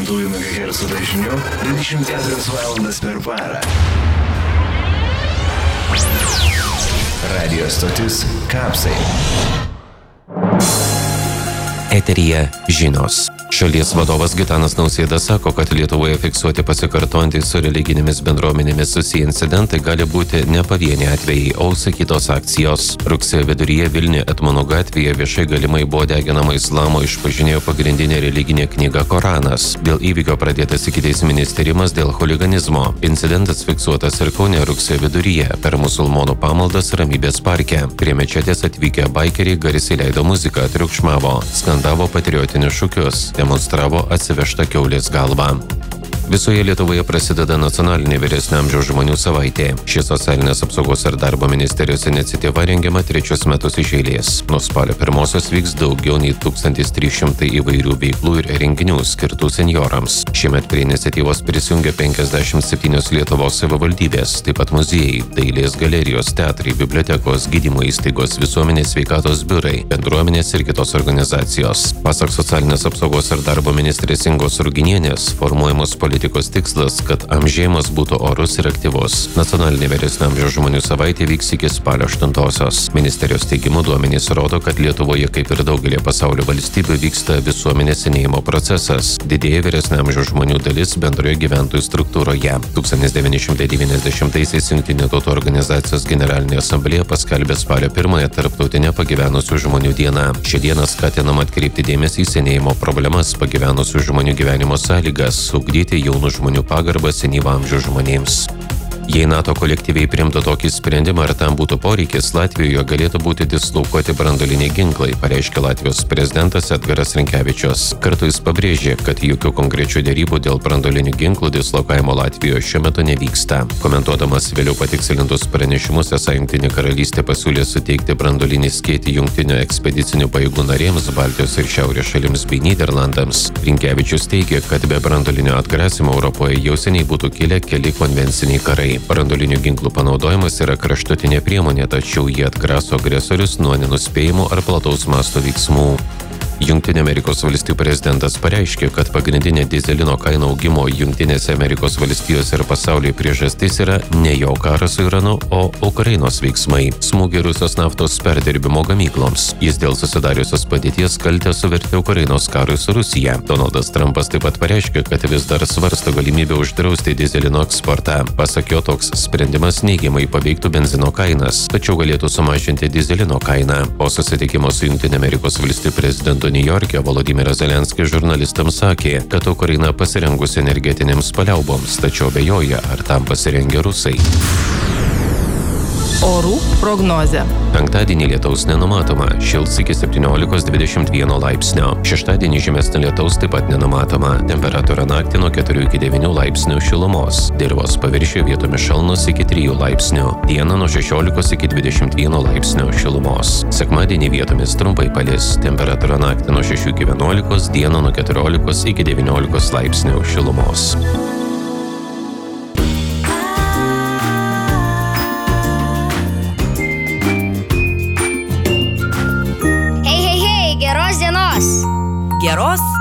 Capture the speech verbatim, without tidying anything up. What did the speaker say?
šimtųjų megahercų dažniu dvidešimt keturias valandas per parą. Radio stotis Kapsai. Eteryje žinios. Šalies vadovas Gitanas Nausėda sako, kad Lietuvoje fiksuoti pasikartojantys su religinėmis bendruomenėmis susiję incidentai gali būti ne pavieniai atvejai, o užsakytos akcijos. Rugsėjo viduryje Vilniuje Etmono gatvėje viešai galimai buvo deginama islamo išpažinėjo pagrindinė religinė knyga Koranas. Dėl įvykio pradėtas ikiteisminis tyrimas dėl chuliganizmo. Incidentas fiksuotas ir Kaune rugsėjo viduryje per musulmonų pamaldas Ramybės parke. Prie mečetės atvykę baikeriai garsiai leido muziką, triukšmavo, skandavo patriotinius šūkius, demonstravo atsivežtą kiaulės galvą. Visoje Lietuvoje prasideda nacionalinė vyresnio amžiaus žmonių savaitė. Ši socialinės apsaugos ir darbo ministerijos iniciatyva rengiama trečius metus iš eilės. Nuo spalio pirmosios vyks daugiau nei tūkstantis trys šimtai įvairių veiklų ir renginių skirtų senjorams. Šiemet prie iniciatyvos prisijungia penkiasdešimt septynios Lietuvos savivaldybės, taip pat muziejai, dailės galerijos, teatrai, bibliotekos, gydymo įstaigos, visuomenės sveikatos biurai, bendruomenės ir kitos organizacijos. Pasak socialinės apsaugos ir darbo ministrės Ingos Ruginienės, formuojamos politikos Politikos tikslas, kad amžėjimas būtų orus ir aktyvus. Nacionalinė vyresnio amžiaus žmonių savaitė vyks iki spalio aštuntosios. Ministerijos teigimu duomenys rodo, kad Lietuvoje, kaip ir daugelį pasaulio valstybių, vyksta visuomenės senėjimo procesas. Didėja vyresnio amžiaus žmonių dalis bendroje gyventojų struktūroje. tūkstantis devyni šimtai devyniasdešimtaisiais Jungtinių tautų organizacijos generalinė asamblėja paskelbė spalio pirmąją tarptautinę pagyvenusių žmonių dieną. Šią dieną skatinama atkreipti dėmesį į senėjimo problemas, pagyvenusių žmonių gyvenimo sąlygas, ugdyti jaunų žmonių pagarbą senyvo amžiaus žmonėms. Jei NATO kolektyviai priimtų tokį sprendimą, ar tam būtų poreikis, Latvijoje galėtų būti dislokuoti branduoliniai ginklai, pareiškė Latvijos prezidentas Edgaras Rinkevičius. Kartu jis pabrėžė, kad jokių konkrečių dėrybų dėl branduolinių ginklų dislokavimo Latvijoje šiuo metu nevyksta. Komentuodamas vėliau patikslintus pranešimus, esą Jungtinė karalystė pasiūlė suteikti branduolinį skėtį jungtinių ekspedicinių pajėgų narėms, Baltijos ir Šiaurės šalims bei Nyderlandams. Rinkevičius teigė, kad be branduolinio atgrasimo Europoje jau seniai būtų kilę keli konvenciniai karai. Branduolinių ginklų panaudojimas yra kraštutinė priemonė, tačiau jie atgraso agresorius nuo nenuspėjimų ar plataus masto veiksmų. Jungtinių Amerikos valstijų prezidentas pareiškė, kad pagrindinė dyzelino kainų augimo Jungtinėse Amerikos valstijose ir pasaulyje priežastis yra ne jo karas su Iranu, o Ukrainos veiksmai, smūgiai Rusijos naftos perdirbimo gamykloms. Jis dėl susidariusios padėties kaltę suvertė Ukrainos karui su Rusija. Donaldas Trumpas taip pat pareiškė, kad vis dar svarsto galimybę uždrausti dyzelino eksportą. Pasak jo, toks sprendimas neigiamai paveiktų benzino kainas, tačiau galėtų sumažinti dyzelino kainą. Po susitikimo su Jungtinių Amerikos valstijų prezidentu Niujorke Volodymyras Zelenskis žurnalistams sakė, kad Ukraina pasirengusi energetinėms paliauboms, tačiau abejoja, ar tam pasirengę rusai. Orų prognozė. Penktadienį lietaus nenumatoma, šils iki septyniolikos dvidešimt vieno laipsnio. Šeštadienį žymesnio lietaus taip pat nenumatoma, temperatūra naktį nuo keturių iki devynių laipsnių šilumos. Dirvos paviršiuje vietomis šalnos iki trijų laipsnių, dieną nuo šešiolikos iki dvidešimt vieno laipsnio šilumos. Sekmadienį vietomis trumpai palis, temperatūra naktį nuo šešių iki vienuolikos, dieną nuo keturiolikos iki devyniolikos laipsnių šilumos. Geros